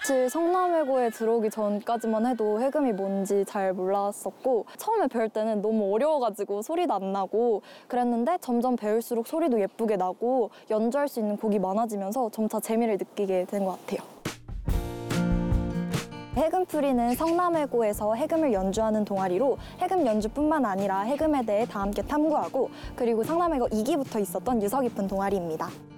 사실 성남외고에 들어오기 전까지만 해도 해금이 뭔지 잘 몰랐었고 처음에 배울 때는 너무 어려워가지고 소리도 안 나고 그랬는데 점점 배울수록 소리도 예쁘게 나고 연주할 수 있는 곡이 많아지면서 점차 재미를 느끼게 된 것 같아요. 해금풀이는 성남외고에서 해금을 연주하는 동아리로 해금 연주뿐만 아니라 해금에 대해 다 함께 탐구하고 그리고 성남외고 2기부터 있었던 유서 깊은 동아리입니다.